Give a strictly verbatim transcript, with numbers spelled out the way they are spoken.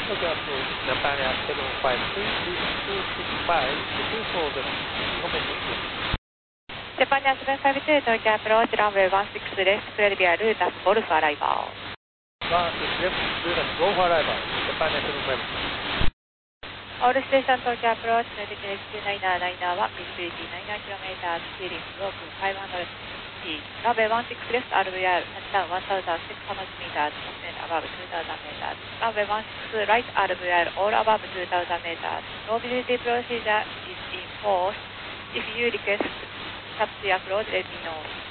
Look up to Napania seven five two two six five, looking for the Comet English. Japan seven five two, Tokyo approach, runway one six left, clear via Ludas Golf arrival. one six left, Ludas Golf arrival, Japan seven five two. All station Tokyo approach, Medicaid two nine nine one, visibility nine kilometers, speeding broken five hundred feet. Runway one six left, R V R, touchdown one thousand six hundred meters, descent above two thousand meters. Runway one six right, R V R, all above two thousand meters. No visibility procedure is in force. If you request taxi approach, let me know.